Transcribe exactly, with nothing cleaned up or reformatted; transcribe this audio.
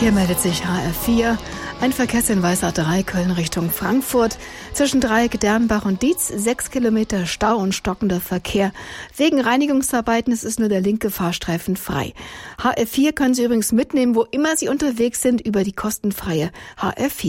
Hier meldet sich H R vier. Ein Verkehrshinweis A drei Köln Richtung Frankfurt. Zwischen Dreieck, Dernbach und Dietz sechs Kilometer Stau und stockender Verkehr. Wegen Reinigungsarbeiten ist es nur der linke Fahrstreifen frei. H R vier können Sie übrigens mitnehmen, wo immer Sie unterwegs sind, über die kostenfreie H R vier